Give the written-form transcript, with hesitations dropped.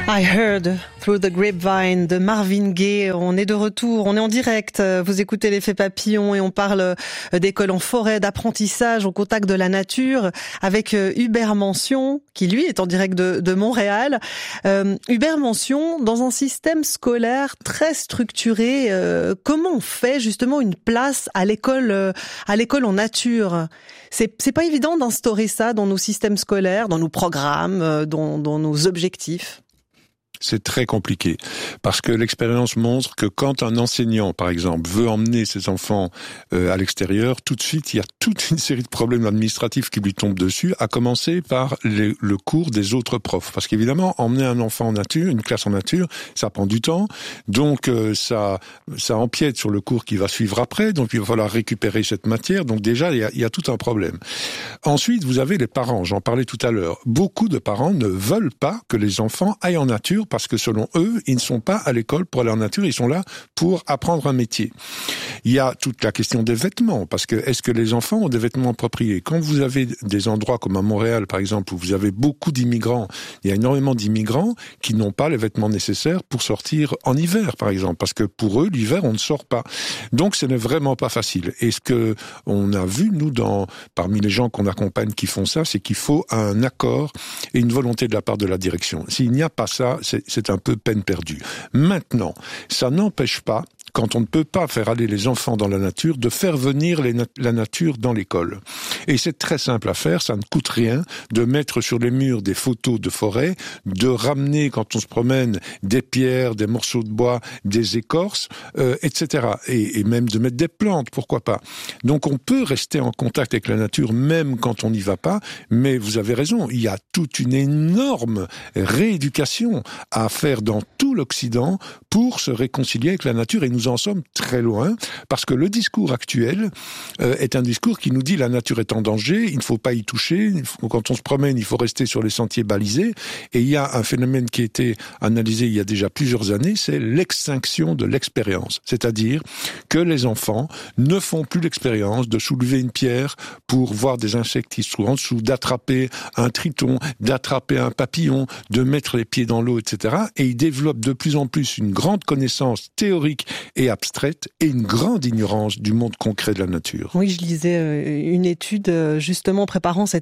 I Heard Through the Grapevine de Marvin Gaye. On est de retour, on est en direct. Vous écoutez l'effet papillon et on parle d'école en forêt, d'apprentissage au contact de la nature avec Hubert Mention, qui lui est en direct de Montréal. Hubert Mention, dans un système scolaire très structuré, comment on fait justement une place à l'école en nature? C'est pas évident d'instaurer ça dans nos systèmes scolaires, dans nos programmes, dans nos objectifs. C'est très compliqué, parce que l'expérience montre que quand un enseignant, par exemple, veut emmener ses enfants à l'extérieur, tout de suite, il y a toute une série de problèmes administratifs qui lui tombent dessus, à commencer par le cours des autres profs. Parce qu'évidemment, emmener un enfant en nature, une classe en nature, ça prend du temps, donc ça empiète sur le cours qui va suivre après, donc il va falloir récupérer cette matière, donc déjà, il y a tout un problème. Ensuite, vous avez les parents, j'en parlais tout à l'heure. Beaucoup de parents ne veulent pas que les enfants aillent en nature, parce que selon eux, ils ne sont pas à l'école pour aller en nature, ils sont là pour apprendre un métier. Il y a toute la question des vêtements, parce que est-ce que les enfants ont des vêtements appropriés? Quand vous avez des endroits comme à Montréal, par exemple, où vous avez beaucoup d'immigrants, il y a énormément d'immigrants qui n'ont pas les vêtements nécessaires pour sortir en hiver, par exemple, parce que pour eux, l'hiver, on ne sort pas. Donc, ce n'est vraiment pas facile. Et ce que on a vu, nous, parmi les gens qu'on accompagne qui font ça, c'est qu'il faut un accord et une volonté de la part de la direction. S'il n'y a pas ça, c'est un peu peine perdue. Maintenant, ça n'empêche pas, quand on ne peut pas faire aller les enfants dans la nature, de faire venir la nature dans l'école. Et c'est très simple à faire, ça ne coûte rien de mettre sur les murs des photos de forêt, de ramener quand on se promène des pierres, des morceaux de bois, des écorces, etc. Et même de mettre des plantes, pourquoi pas. Donc on peut rester en contact avec la nature même quand on n'y va pas, mais vous avez raison, il y a toute une énorme rééducation à faire dans tout l'Occident pour se réconcilier avec la nature, et nous en sommes très loin, parce que le discours actuel est un discours qui nous dit la nature est en danger, il ne faut pas y toucher, quand on se promène, il faut rester sur les sentiers balisés, et il y a un phénomène qui a été analysé il y a déjà plusieurs années, c'est l'extinction de l'expérience, c'est-à-dire que les enfants ne font plus l'expérience de soulever une pierre pour voir des insectes qui se trouvent en dessous, d'attraper un triton, d'attraper un papillon, de mettre les pieds dans l'eau, etc. Et ils développent de plus en plus une grande connaissance théorique et abstraite et une grande ignorance du monde concret de la nature. Oui, je lisais une étude justement préparant cette